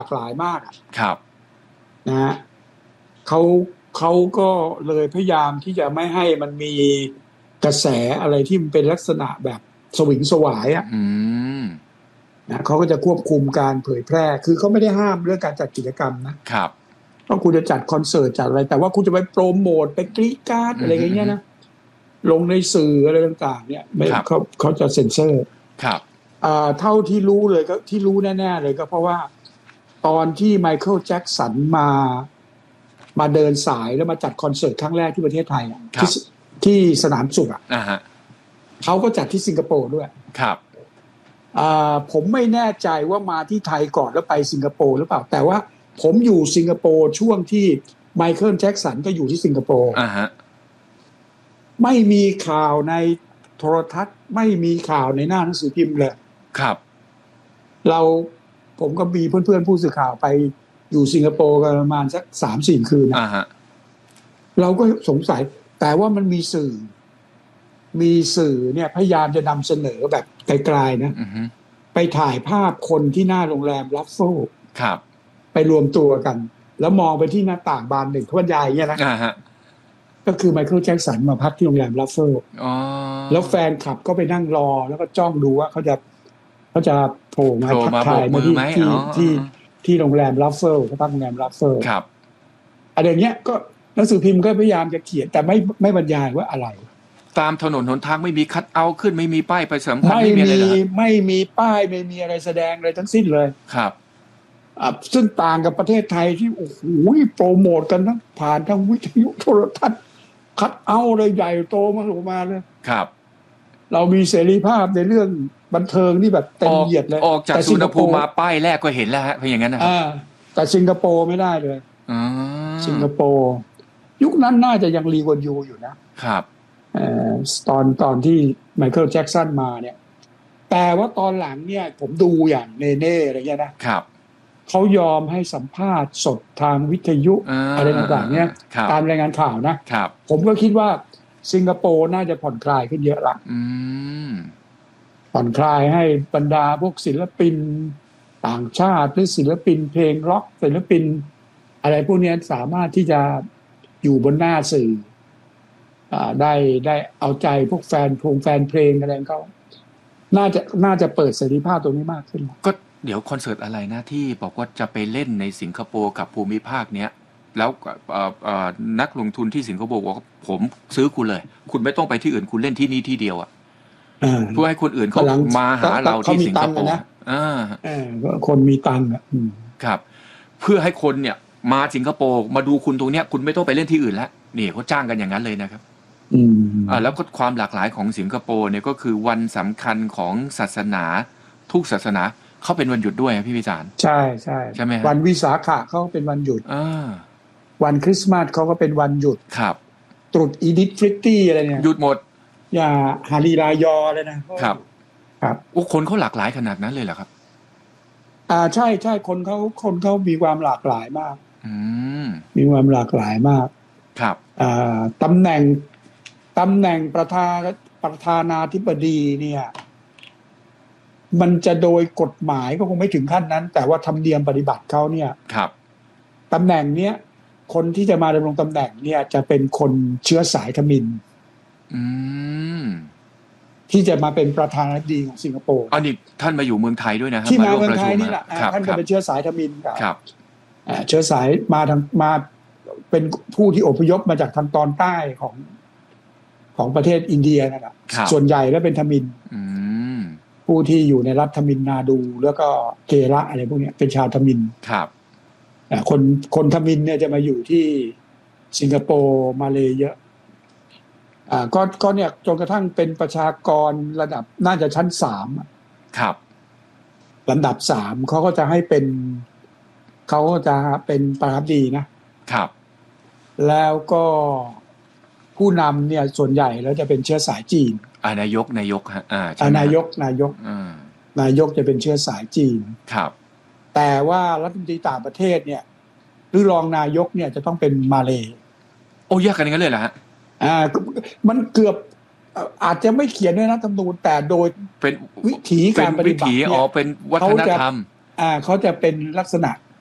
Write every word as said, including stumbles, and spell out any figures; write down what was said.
ากหลายมากครับนะฮะเขาเขาก็เลยพยายามที่จะไม่ให้มันมีกระแสอะไรที่มันเป็นลักษณะแบบสวิงสวายอ่ะนะเขาก็จะควบคุมการเผยแพร่คือเขาไม่ได้ห้ามเรื่องการจัดกิจกรรมนะครับว่าคุณจะจัดคอนเสิร์ตจัดอะไรแต่ว่าคุณจะไปโปรโมทไปกรี๊ดกราร์ดอะไรอย่างเงี้ยนะลงในสื่ออะไรต่างๆเนี่ยไม่เขาเขาจะเซ็นเซอร์ครับอ่าเท่าที่รู้เลยก็ที่รู้แน่ๆเลยก็เพราะว่าตอนที่ไมเคิลแจ็คสันมามาเดินสายแล้วมาจัดคอนเสิร์ตครั้งแรกที่ประเทศไทยที่ที่สนามสุขอ่ะเขาก็จัดที่สิงคโปร์ด้วยครับอ่าผมไม่แน่ใจว่ามาที่ไทยก่อนแล้วไปสิงคโปร์หรือเปล่าแต่ว่าผมอยู่สิงคโปร์ช่วงที่ไมเคิลแจ็คสันก็อยู่ที่สิงคโปร์อ่าฮะไม่มีข่าวในโทรทัศน์ไม่มีข่าวในหน้าหนังสือพิมพ์เลยครับเราผมก็มีเพื่อนๆผู้สื่อข่าวไปอยู่สิงคโปร์กันประมาณสักสามสี่คืนนะ uh-huh. เราก็สงสัยแต่ว่ามันมีสื่อมีสื่อเนี่ยพยายามจะนำเสนอแบบไกลๆนะ uh-huh. ไปถ่ายภาพคนที่หน้าโรงแรมรัฟเฟิลครับไปรวมตัวกันแล้วมองไปที่หน้าต่างบานหนึ่งเขาบรรยายเนี่ยนะ uh-huh. ก็คือไมเคิลแจ็คสันมาพักที่โรงแรมรัฟเฟิล uh-huh. แล้วแฟนคลับก็ไปนั่งรอแล้วก็จ้องดูว่าเขาจะเขาจะโผล่มาทักทายมาที่ที่ที่ที่โรงแรมรัฟเฟิลเขาตั้งโรงแรมรัฟเฟิลครับอะไรเงี้ยก็หนังสือพิมพ์ก็พยายามจะเขียนแต่ไม่ไม่บรรยายว่าอะไรตามถนนหนทางไม่มีคัทเอาท์ขึ้นไม่มีป้ายประชาสัมพันธ์ไม่มีอะไรเลยไม่มีป้ายไม่มีอะไรแสดงอะไรทั้งสิ้นเลยครับอ่าซึ่งต่างกับประเทศไทยที่โอ้โหโปรโมทกันทั้งผ่านทางวิทยุโทรทัศน์คัทเอาท์เลยใหญ่โตมาออกมาเลยครับเรามีเสรีภาพในเรื่องบันเทิงนี่แบบเต็มเหยียดเลยออกจากสุวรรณภูมิมาป้ายแรกก็เห็นแล้วฮะเพราะอย่างนั้นนะครับแต่สิงคโปร์ไม่ได้เลยสิงคโปร์ยุคนั้นน่าจะยังลีกวนยูอยู่นะครับตอนตอนที่ไมเคิลแจ็คสันมาเนี่ยแต่ว่าตอนหลังเนี่ยผมดูอย่างเนเน่อะไรเงี้ยนะครับเขายอมให้สัมภาษณ์สดทางวิทยุอะไรต่างๆเนี่ยตามรายงานข่าวนะครับผมก็คิดว่าสิงคโปร์น่าจะผ่อนคลายขึ้นเยอะละผ่อนคลายให้บรรดาพวกศิลปินต่างชาติหรือศิลปินเพลงร็อกศิลปินอะไรพวกนี้สามารถที่จะอยู่บนหน้าสื่อได้ได้เอาใจพวกแฟนพงแฟนเพลงอะไรเขาน่าจะน่าจะเปิดเสรีภาพตรงนี้มากขึ้นก็เดี๋ยวคอนเสิร์ตอะไรนะที่บอกว่าจะไปเล่นในสิงคโปร์กับภูมิภาคเนี้ยแล้วนักลงทุนที่สิงคโปร์บอกผมซื้อคุณเลยคุณไม่ต้องไปที่อื่นคุณเล่นที่นี่ที่เดียวอ่ะเพื่อให้คนอื่นเขามาหาเราที่สิงคโปร์อ่าคนมีตังค์อ่ะครับเพื่อให้คนเนี่ยมาสิงคโปร์มาดูคุณตรงเนี้ยคุณไม่ต้องไปเล่นที่อื่นแล้วนี่เขาจ้างกันอย่างนั้นเลยนะครับอืมอ่าแล้วก็ความหลากหลายของสิงคโปร์เนี่ยก็คือวันสำคัญของศาสนาทุกศาสนาเขาเป็นวันหยุดด้วยพี่วิจารณ์ใช่ใช่ใช่ไหมวันวิสาขะเขาเป็นวันหยุดอ่าวันคริสต์มาสเขาก็เป็นวันหยุดครับตรุษอีดิทฟริตตี้อะไรเนี่ยหยุดหมดอย่าฮารีรายอเลยนะครับครับโอ้คนเขาหลากหลายขนาดนั้นเลยเหรอครับอ่าใช่ใช่คนเขาคนเขามีความหลากหลายมากอืมมีความหลากหลายมากครับอ่าตำแหน่งตำแหน่งประธานประธานาธิบดีเนี่ยมันจะโดยกฎหมายก็คงไม่ถึงขั้นนั้นแต่ว่าธรรมเนียมปฏิบัติเขาเนี่ยครับตำแหน่งเนี้ยคนที่จะมาดำรงตำแหน่งเนี่ยจะเป็นคนเชื้อสายทมิฬอืมที่จะมาเป็นประธานาธิบดีของสิงคโปร์อันนี้ท่านมาอยู่เมืองไทยด้วยนะที่มาเมืองไทยนี่แหละท่านก็เป็นเชื้อสายทมิฬครับเชื้อสายมาทางมาเป็นผู้ที่อพยพมาจากทางตอนใต้ของของประเทศอินเดียนั่นแหละส่วนใหญ่แล้วเป็นทมิฬผู้ที่อยู่ในรัฐทมิฬนาดูแล้วก็เกระอะไรพวกนี้เป็นชาวทมิฬครับคนคนทมิฬเนี่ยจะมาอยู่ที่สิงคโปร์มาเลเยอะอ่าก็ก็เนี่ยจนกระทั่งเป็นประชากรระดับน่าจะชั้นสามครับลำดับสามเขาก็จะให้เป็นเขาก็จะเป็นประธานาธิบดีนะครับแล้วก็ผู้นำเนี่ยส่วนใหญ่แล้วจะเป็นเชื้อสายจีนอ่านายกนายกฮะอ่านายกนายกอ่านายกจะเป็นเชื้อสายจีนครับแต่ว่ารัฐมนตรีต่างประเทศเนี่ยหรือรองนายกเนี่ยจะต้องเป็นมาเลย์โอ้ยากกันอย่างนั้นเลยเหรอฮะอ่ามันเกือบอาจจะไม่เขียนในรัฐธรรมนูญแต่โดยเป็นวิถีการปฏิบัติเนี่ยอ๋อเป็นวัฒนธรรมอ่าเขาจะเป็นลักษณะ